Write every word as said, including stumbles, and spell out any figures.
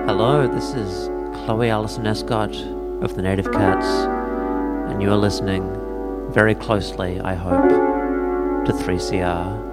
Hello, this is Chloe Allison Escott of the Native Cats, and you are listening very closely, I hope, to three C R.